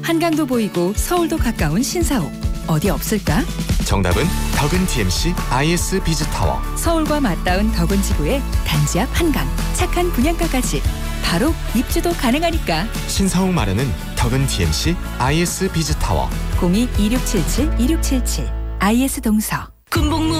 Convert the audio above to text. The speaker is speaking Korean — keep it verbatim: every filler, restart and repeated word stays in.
한강도 보이고 서울도 가까운 신사옥. 어디 없을까? 정답은 덕은 디엠씨 아이에스 비즈타워. 서울과 맞닿은 덕은 지구에 단지 앞 한강, 착한 분양가까지. 바로 입주도 가능하니까. 신사옥 마련은 덕은 디엠씨 아이에스 비즈타워. 공이 이육칠칠 이육칠칠 아이에스 동서. 군복무